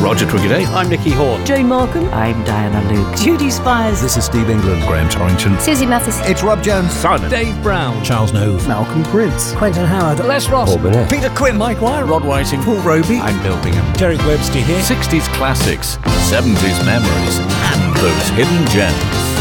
Roger Twiggy. I'm Nicky Horn. Jane Markham. I'm Diana Luke. Judy Spires. This is Steve England. Graham Torrington. Susie Mathis. It's Rob Jones. Simon. Dave Brown. Charles Nove. Malcolm Prince. Quentin Howard. Les Ross. Peter Quinn. Mike Wire. Rod Whiting. Paul Roby. I'm Bill Bingham. Derek Webster here. 60s classics, 70s memories, and those hidden gems.